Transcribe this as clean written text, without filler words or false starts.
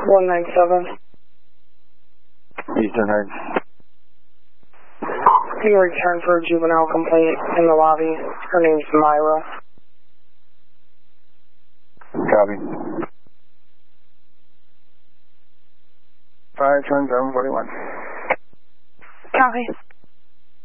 197. Eastern Heights. Can you return for a juvenile complaint in the lobby? Her name's Myra. Copy. 52741. Copy.